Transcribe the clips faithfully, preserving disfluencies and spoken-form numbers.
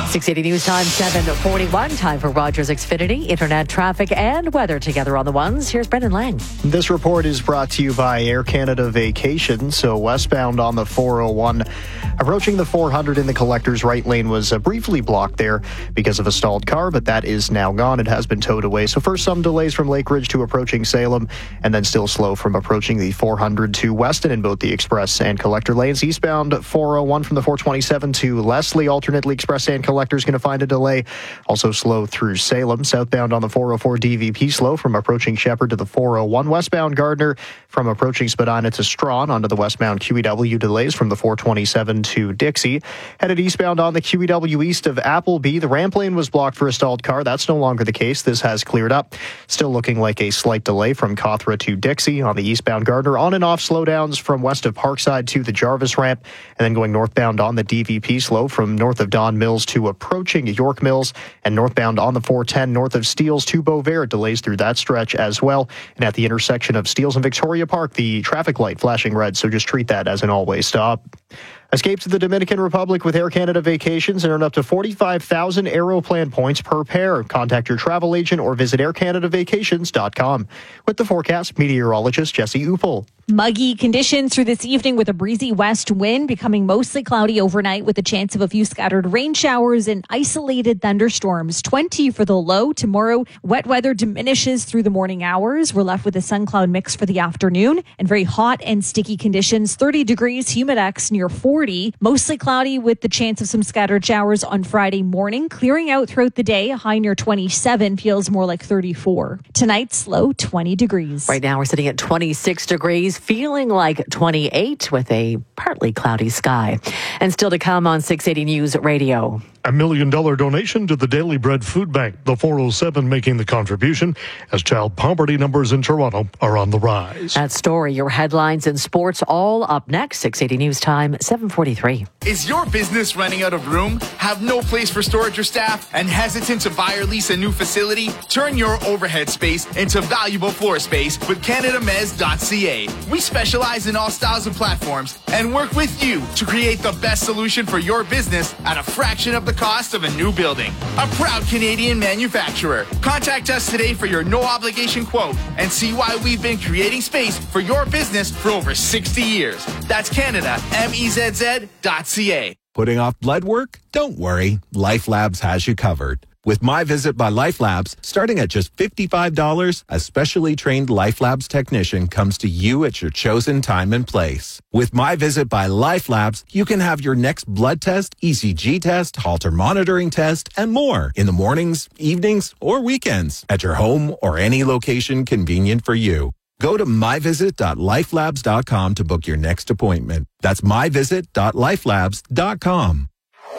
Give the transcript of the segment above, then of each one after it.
six eighty News Time, seven forty-one. Time for Rogers Xfinity, internet traffic and weather together on the ones. Here's Brendan Lang. This report is brought to you by Air Canada Vacations. So westbound on the four oh one, approaching the four hundred in the collector's right lane was uh, briefly blocked there because of a stalled car, but that is now gone. It has been towed away. So first some delays from Lake Ridge to approaching Salem, and then still slow from approaching the four hundred to Weston in both the express and collector lanes. Eastbound four oh one from the four twenty-seven to Leslie, alternately express and collector is going to find a delay. Also slow through Salem. Southbound on the four oh four D V P slow from approaching Shepherd to the four oh one. Westbound Gardner from approaching Spadina to Strawn. Onto the westbound Q E W delays from the four twenty-seven to Dixie. Headed eastbound on the Q E W east of Appleby. The ramp lane was blocked for a stalled car. That's no longer the case. This has cleared up. Still looking like a slight delay from Cawthra to Dixie. On the eastbound Gardner, on and off slowdowns from west of Parkside to the Jarvis ramp, and then going northbound on the D V P slow from north of Don Mills to approaching York Mills, and northbound on the four ten north of Steeles to Beauvais. Delays through that stretch as well. And at the intersection of Steeles and Victoria Park, the traffic light flashing red, so just treat that as an all-way stop. Escape to the Dominican Republic with Air Canada Vacations and earn up to forty-five thousand Aeroplan points per pair. Contact your travel agent or visit air canada vacations dot com. With the forecast, meteorologist Jesse Upel. Muggy conditions through this evening with a breezy west wind, becoming mostly cloudy overnight with a chance of a few scattered rain showers and isolated thunderstorms. twenty for the low. Tomorrow, wet weather diminishes through the morning hours. We're left with a sun-cloud mix for the afternoon and very hot and sticky conditions. thirty degrees, humidex near forty. Mostly cloudy with the chance of some scattered showers on Friday morning. Clearing out throughout the day, a high near twenty-seven, feels more like thirty-four. Tonight's low, twenty degrees. Right now we're sitting at twenty-six degrees, feeling like twenty-eight with a partly cloudy sky. And still to come on six eighty News Radio. A million dollar donation to the Daily Bread Food Bank. The four oh seven making the contribution as child poverty numbers in Toronto are on the rise. That story, your headlines and sports all up next. six eighty News Time, seven forty-three. Is your business running out of room? Have no place for storage or staff? And hesitant to buy or lease a new facility? Turn your overhead space into valuable floor space with Canada Mez dot C A. We specialize in all styles and platforms and work with you to create the best solution for your business at a fraction of the cost of a new building. A proud Canadian manufacturer. Contact us today for your no obligation quote and see why we've been creating space for your business for over sixty years. That's Canada M E Z Z dot C A. Putting off blood work? Don't worry. LifeLabs has you covered. With My Visit by LifeLabs, starting at just fifty-five dollars, a specially trained LifeLabs technician comes to you at your chosen time and place. With My Visit by LifeLabs, you can have your next blood test, E C G test, Holter monitoring test, and more in the mornings, evenings, or weekends at your home or any location convenient for you. Go to my visit dot lifelabs dot com to book your next appointment. That's my visit dot lifelabs dot com.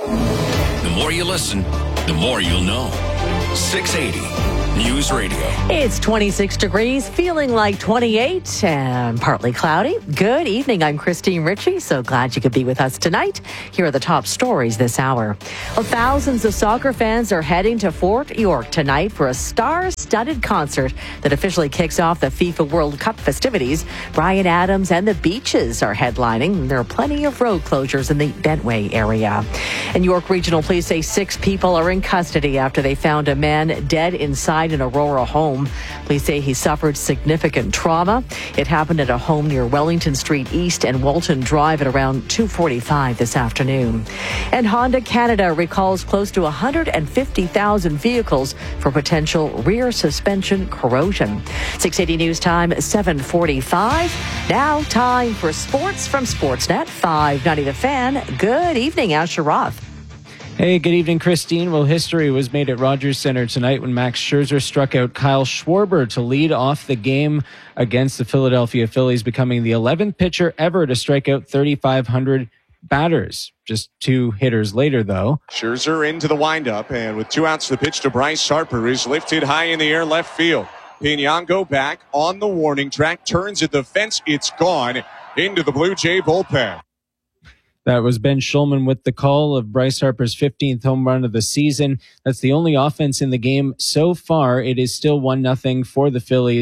The more you listen, the more you'll know. six eighty News Radio. It's twenty-six degrees, feeling like twenty-eight, and partly cloudy. Good evening. I'm Christine Ritchie. So glad you could be with us tonight. Here are the top stories this hour. Well, thousands of soccer fans are heading to Fort York tonight for a star-studded concert that officially kicks off the FIFA World Cup festivities. Bryan Adams and the Beaches are headlining. There are plenty of road closures in the Bentway area. And York Regional Police say six people are in custody after they found a man dead inside an Aurora home. Police say he suffered significant trauma. It happened at a home near Wellington Street East and Walton Drive at around two forty-five this afternoon. And Honda Canada recalls close to one hundred fifty thousand vehicles for potential rear suspension corrosion. six eighty News Time, seven forty-five. Now time for sports from Sportsnet five ninety The Fan. Good evening, Asher Roth. Hey, good evening, Christine. Well, history was made at Rogers Center tonight when Max Scherzer struck out Kyle Schwarber to lead off the game against the Philadelphia Phillies, becoming the eleventh pitcher ever to strike out thirty-five hundred batters. Just two hitters later, though. Scherzer into the windup, and with two outs, the pitch to Bryce Harper is lifted high in the air left field. Pinango back on the warning track, turns at the fence. It's gone into the Blue Jay bullpen. That was Ben Schulman with the call of Bryce Harper's fifteenth home run of the season. That's the only offense in the game so far. It is still one nothing for the Phillies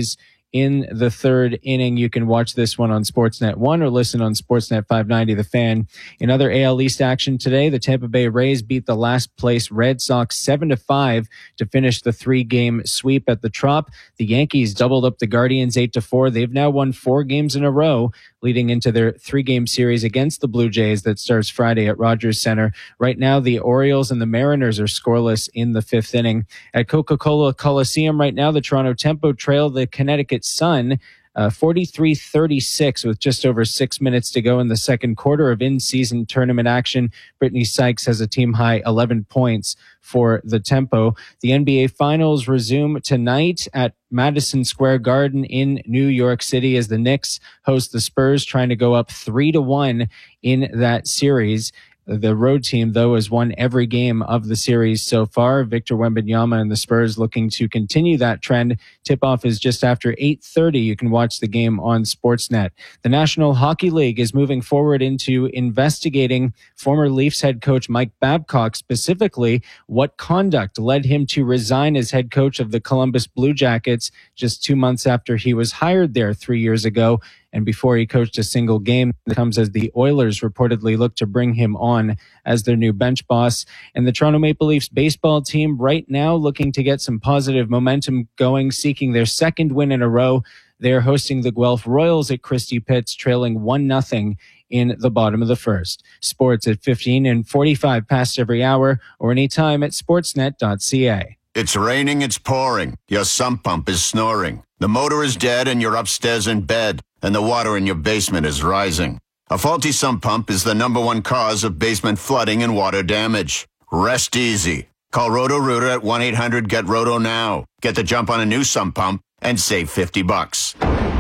in the third inning. You can watch this one on Sportsnet one or listen on Sportsnet five ninety The Fan. In other A L East action today, the Tampa Bay Rays beat the last place Red Sox seven to five to finish the three-game sweep at the Trop. The Yankees doubled up the Guardians eight to four. They've now won four games in a row, leading into their three-game series against the Blue Jays that starts Friday at Rogers Center. Right now, the Orioles and the Mariners are scoreless in the fifth inning. At Coca-Cola Coliseum right now, the Toronto Tempo trail the Connecticut Sun uh, forty-three thirty-six with just over six minutes to go in the second quarter of in-season tournament action. Brittany Sykes has a team-high eleven points for the Tempo. The N B A Finals resume tonight at Madison Square Garden in New York City as the Knicks host the Spurs, trying to go up three to one in that series. The road team, though, has won every game of the series so far. Victor Wembanyama and the Spurs looking to continue that trend. Tip-off is just after eight thirty. You can watch the game on Sportsnet. The National Hockey League is moving forward into investigating former Leafs head coach Mike Babcock, specifically what conduct led him to resign as head coach of the Columbus Blue Jackets just two months after he was hired there three years ago. And before he coached a single game, it comes as the Oilers reportedly look to bring him on as their new bench boss. And the Toronto Maple Leafs baseball team right now looking to get some positive momentum going, seeking their second win in a row. They're hosting the Guelph Royals at Christie Pitts, trailing one nothing in the bottom of the first. Sports at fifteen and forty-five past every hour or anytime at sportsnet dot c a. It's raining, it's pouring. Your sump pump is snoring. The motor is dead and you're upstairs in bed, and the water in your basement is rising. A faulty sump pump is the number one cause of basement flooding and water damage. Rest easy. Call Roto-Rooter at one eight hundred get roto now. Get the jump on a new sump pump and save fifty bucks.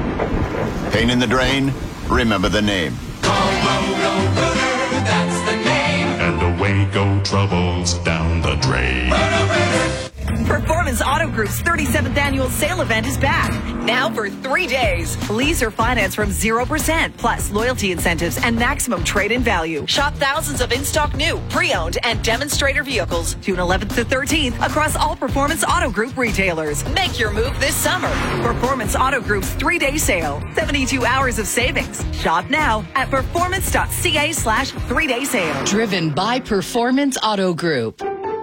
Pain in the drain? Remember the name. Call Roto-Rooter, that's the name. And away go troubles down the drain. Roto-Rooter. Performance Auto Group's thirty-seventh annual sale event is back. Now for three days. Lease or finance from zero percent, plus loyalty incentives and maximum trade-in value. Shop thousands of in-stock new, pre-owned, and demonstrator vehicles June eleventh to thirteenth across all Performance Auto Group retailers. Make your move this summer. Performance Auto Group's three-day sale. seventy-two hours of savings. Shop now at performance dot c a slash three-day sale. Driven by Performance Auto Group.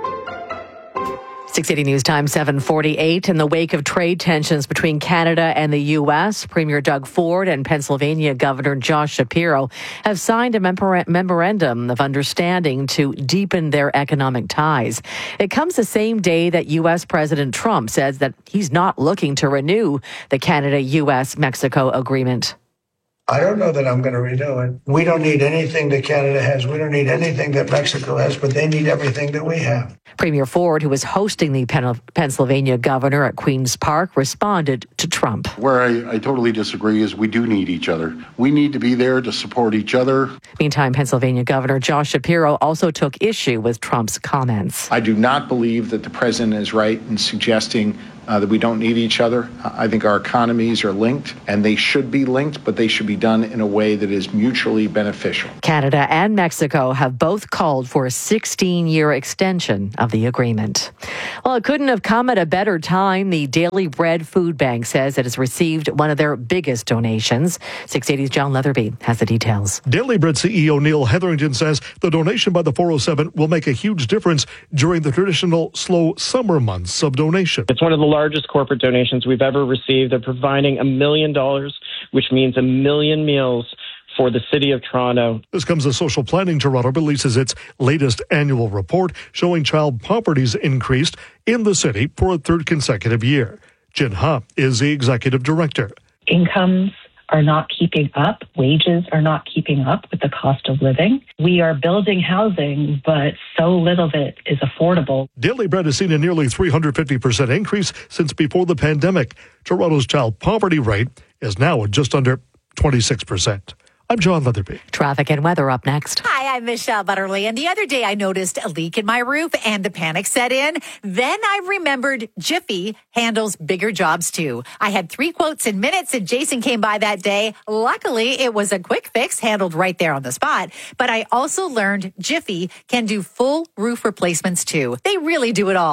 six eighty News Time, seven forty-eight. In the wake of trade tensions between Canada and the U S, Premier Doug Ford and Pennsylvania Governor Josh Shapiro have signed a memor- memorandum of understanding to deepen their economic ties. It comes the same day that U S President Trump says that he's not looking to renew the Canada-U S-Mexico agreement. I don't know that I'm going to renew it. We don't need anything that Canada has. We don't need anything that Mexico has, but they need everything that we have. Premier Ford, who was hosting the Pen- Pennsylvania governor at Queen's Park, responded to Trump. Where I, I totally disagree is we do need each other. We need to be there to support each other. Meantime, Pennsylvania Governor Josh Shapiro also took issue with Trump's comments. I do not believe that the president is right in suggesting Uh, that we don't need each other. I think our economies are linked, and they should be linked, but they should be done in a way that is mutually beneficial. Canada and Mexico have both called for a sixteen-year extension of the agreement. Well, it couldn't have come at a better time. The Daily Bread Food Bank says it has received one of their biggest donations. six eighty's John Leatherby has the details. Daily Bread C E O Neil Hetherington says the donation by the four oh seven will make a huge difference during the traditional slow summer months of donation. It's one of the largest corporate donations we've ever received. They're providing a million dollars, which means a million meals for the city of Toronto. This comes as Social Planning Toronto releases its latest annual report showing child poverty's increased in the city for a third consecutive year. Jin Ha is the executive director. Incomes are not keeping up. Wages are not keeping up with the cost of living. We are building housing, but so little of it is affordable. Daily Bread has seen a nearly three hundred fifty percent increase since before the pandemic. Toronto's child poverty rate is now at just under twenty-six percent. I'm John Leatherby. Traffic and weather up next. Hi, I'm Michelle Butterly. And the other day I noticed a leak in my roof and the panic set in. Then I remembered Jiffy handles bigger jobs too. I had three quotes in minutes and Jason came by that day. Luckily, it was a quick fix handled right there on the spot. But I also learned Jiffy can do full roof replacements too. They really do it all.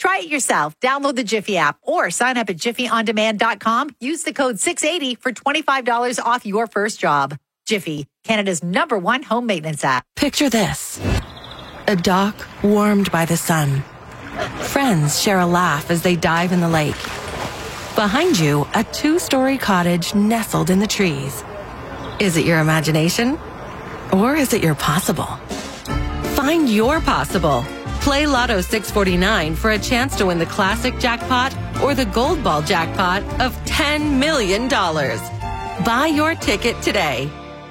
Try it yourself. Download the Jiffy app or sign up at jiffy on demand dot com. Use the code six eighty for twenty-five dollars off your first job. Jiffy, Canada's number one home maintenance app. Picture this. A dock warmed by the sun. Friends share a laugh as they dive in the lake. Behind you, a two-story cottage nestled in the trees. Is it your imagination? Or is it your possible? Find your possible. Play Lotto six forty-nine for a chance to win the classic jackpot or the gold ball jackpot of ten million dollars. Buy your ticket today.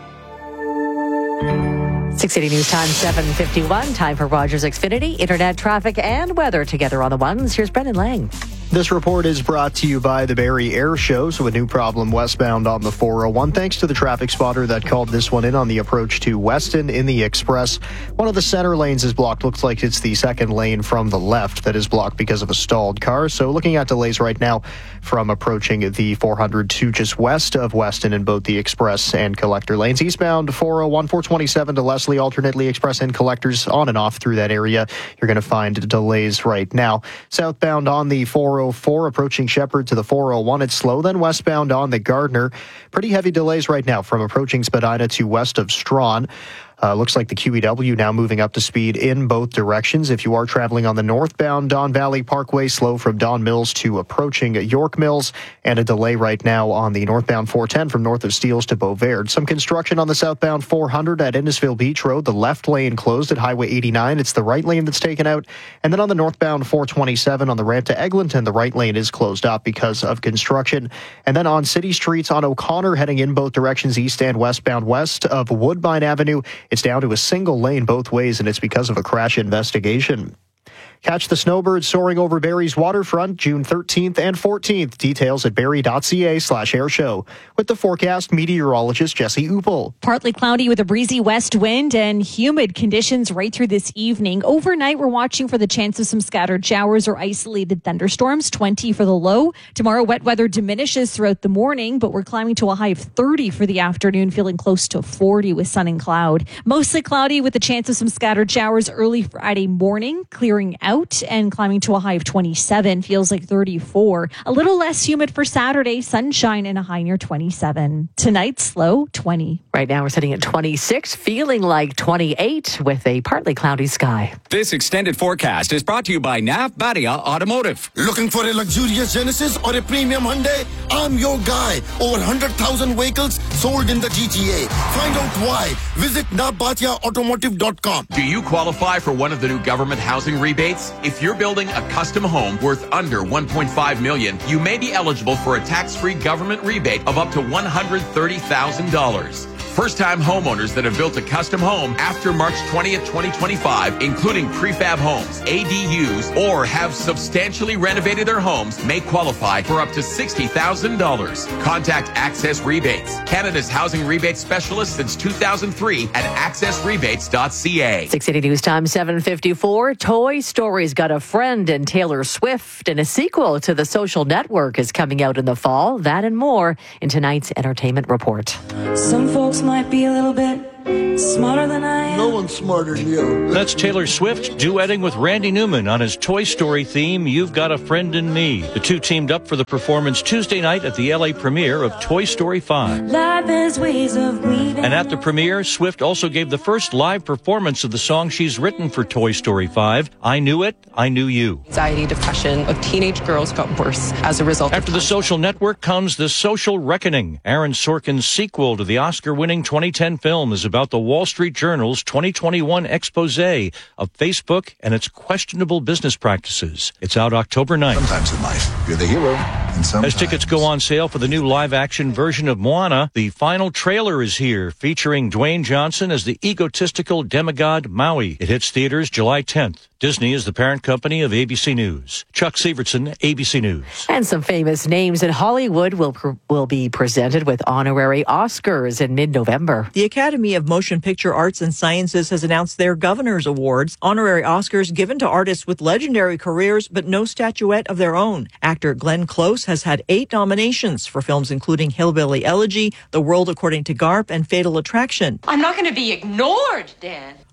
six eighty News Time, seven fifty-one. Time for Rogers Xfinity. Internet, traffic, and weather together on the ones. Here's Brendan Lang. This report is brought to you by the Barrie Air Show. So a new problem westbound on the four oh one. Thanks to the traffic spotter that called this one in on the approach to Weston in the Express. One of the center lanes is blocked. Looks like it's the second lane from the left that is blocked because of a stalled car. So looking at delays right now from approaching the four hundred to just west of Weston in both the Express and Collector lanes. Eastbound four oh one, four twenty-seven to Leslie, alternately Express and Collectors on and off through that area. You're going to find delays right now. Southbound on the four oh four approaching Shepherd to the four oh one. It's slow. Then westbound on the Gardner. Pretty heavy delays right now from approaching Spadina to west of Strawn. Uh, looks like the Q E W now moving up to speed in both directions. If you are traveling on the northbound Don Valley Parkway, slow from Don Mills to approaching York Mills, and a delay right now on the northbound four ten from north of Steeles to Beauvais. Some construction on the southbound four hundred at Innisfil Beach Road. The left lane closed at Highway eighty-nine. It's the right lane that's taken out. And then on the northbound four twenty-seven on the ramp to Eglinton, the right lane is closed up because of construction. And then on city streets on O'Connor, heading in both directions, east and westbound west of Woodbine Avenue, it's down to a single lane both ways, and it's because of a crash investigation. Catch the snowbirds soaring over Barrie's waterfront June thirteenth and fourteenth. Details at barrie.ca slash air show. With the forecast, meteorologist Jesse Upel. Partly cloudy with a breezy west wind and humid conditions right through this evening. Overnight, we're watching for the chance of some scattered showers or isolated thunderstorms, twenty for the low. Tomorrow, wet weather diminishes throughout the morning, but we're climbing to a high of thirty for the afternoon, feeling close to forty with sun and cloud. Mostly cloudy with the chance of some scattered showers early Friday morning, clearing out. Out and climbing to a high of twenty-seven, feels like thirty-four. A little less humid for Saturday, sunshine and a high near twenty-seven. Tonight's low, twenty. Right now we're sitting at twenty-six, feeling like twenty-eight with a partly cloudy sky. This extended forecast is brought to you by Nav Badia Automotive. Looking for a luxurious Genesis or a premium Hyundai? I'm your guy. Over one hundred thousand vehicles sold in the G T A. Find out why. Visit nav badia automotive dot com. Do you qualify for one of the new government housing rebates? If you're building a custom home worth under one point five million dollars, you may be eligible for a tax-free government rebate of up to one hundred thirty thousand dollars. First-time homeowners that have built a custom home after March twentieth, twenty twenty-five, including prefab homes, A D Us, or have substantially renovated their homes, may qualify for up to sixty thousand dollars. Contact Access Rebates, Canada's housing rebate specialist since two thousand three at access rebates dot c a. six eighty News Time, seven fifty-four. Toy Story's got a friend in Taylor Swift, and a sequel to The Social Network is coming out in the fall. That and more in tonight's Entertainment Report. Some folks might be a little bit smarter than I am. No one's smarter than you. That's Taylor Swift duetting with Randy Newman on his Toy Story theme, You've Got a Friend in Me. The two teamed up for the performance Tuesday night at the L A premiere of Toy Story five. Life has ways of weaving. And at the premiere, Swift also gave the first live performance of the song she's written for Toy Story five, I Knew It, I Knew You. Anxiety, depression of teenage girls got worse as a result. After The Social Network comes The Social Reckoning. Aaron Sorkin's sequel to the Oscar-winning twenty ten film is about the Wall Street Journal's twenty twenty-one expose of Facebook and its questionable business practices. It's out October ninth. Sometimes in life, you're the hero. And sometimes... As tickets go on sale for the new live-action version of Moana, the final trailer is here, featuring Dwayne Johnson as the egotistical demigod Maui. It hits theaters July tenth. Disney is the parent company of A B C News. Chuck Severson, A B C News. And some famous names in Hollywood will will be presented with honorary Oscars in mid-November. The Academy of Motion Picture Arts and Sciences has announced their Governor's Awards, honorary Oscars given to artists with legendary careers but no statuette of their own. Actor Glenn Close has had eight nominations for films including Hillbilly Elegy, The World According to Garp, and Fatal Attraction. I'm not going to be ignored, Dan.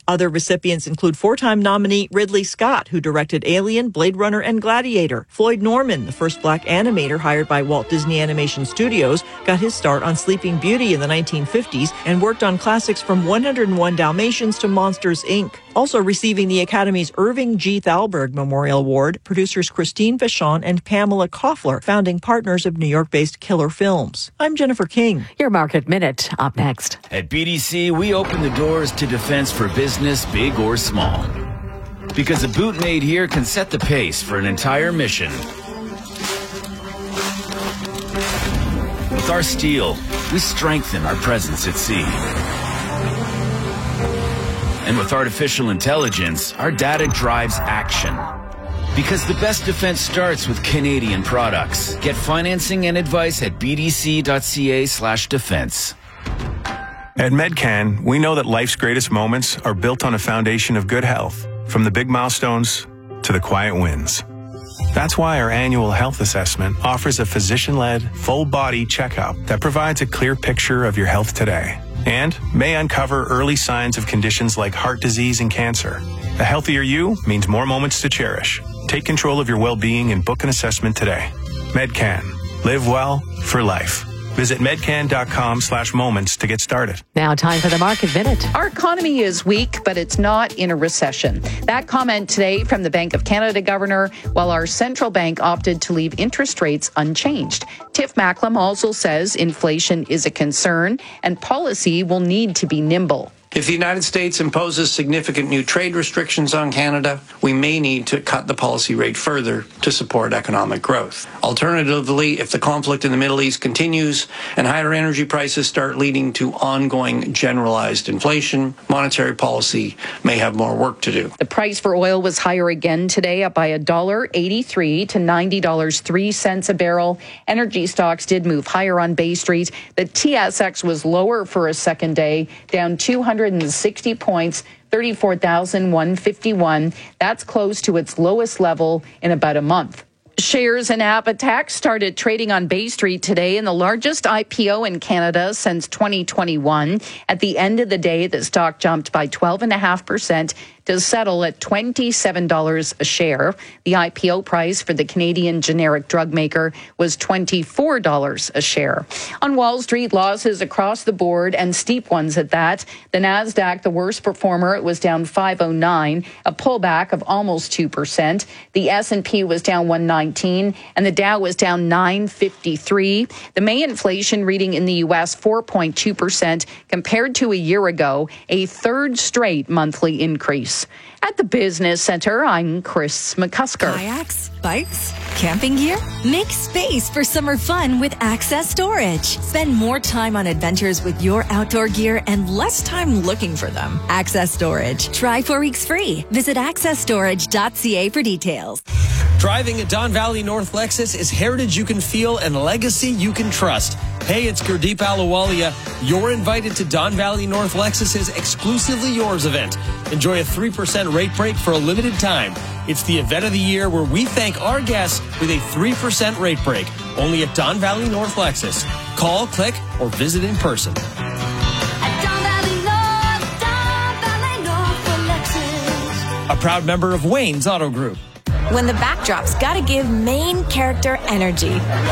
Other recipients include four-time nominee Ridley Scott, who directed Alien, Blade Runner, and Gladiator. Floyd Norman, the first black animator hired by Walt Disney Animation Studios, got his start on Sleeping Beauty in the nineteen fifties and worked on classics from one oh one Dalmatians to Monsters, Incorporated. Also receiving the Academy's Irving G. Thalberg Memorial Award, producers Christine Vachon and Pamela Koffler, founding partners of New York-based Killer Films. I'm Jennifer King. Your Market Minute up next. At B D C, we open the doors to defense for business, big or small. Because a boot made here can set the pace for an entire mission. With our steel, we strengthen our presence at sea. And with artificial intelligence, our data drives action. Because the best defense starts with Canadian products. Get financing and advice at bdc.ca slash defense. At Medcan, we know that life's greatest moments are built on a foundation of good health, from the big milestones to the quiet wins. That's why our annual health assessment offers a physician-led, full-body checkup that provides a clear picture of your health today and may uncover early signs of conditions like heart disease and cancer. A healthier you means more moments to cherish. Take control of your well-being and book an assessment today. Medcan. Live well for life. Visit medcan.com slash moments to get started. Now time for the Market Minute. Our economy is weak, but it's not in a recession. That comment today from the Bank of Canada governor, while our central bank opted to leave interest rates unchanged. Tiff Macklem also says inflation is a concern and policy will need to be nimble. If the United States imposes significant new trade restrictions on Canada, we may need to cut the policy rate further to support economic growth. Alternatively, if the conflict in the Middle East continues and higher energy prices start leading to ongoing generalized inflation, monetary policy may have more work to do. The price for oil was higher again today, up by one dollar eighty-three to ninety dollars and three cents a barrel. Energy stocks did move higher on Bay Street. The T S X was lower for a second day, down two hundred sixty points, thirty-four thousand one hundred fifty-one. That's close to its lowest level in about a month. Shares in Apotex started trading on Bay Street today in the largest I P O in Canada since twenty twenty-one. At the end of the day, the stock jumped by twelve point five percent to settle at twenty-seven dollars a share. The I P O price for the Canadian generic drug maker was twenty-four dollars a share. On Wall Street, losses across the board and steep ones at that. The Nasdaq, the worst performer, it was down five oh nine, a pullback of almost two percent. The S and P was down one nineteen, and the Dow was down nine fifty-three. The May inflation reading in the U S four point two percent compared to a year ago, a third straight monthly increase. At the Business Center, I'm Chris McCusker. Kayaks, bikes, camping gear? Make space for summer fun with Access Storage. Spend more time on adventures with your outdoor gear and less time looking for them. Access Storage. Try four weeks free. Visit access storage dot c a for details. Driving a Don Valley North Lexus is heritage you can feel and legacy you can trust. Hey, it's Gurdeep Ahluwalia. You're invited to Don Valley North Lexus's Exclusively Yours event. Enjoy a three percent rate break for a limited time. It's the event of the year where we thank our guests with a three percent rate break. Only at Don Valley North Lexus. Call, click, or visit in person. A proud member of Wayne's Auto Group. When the backdrop's gotta give main character energy.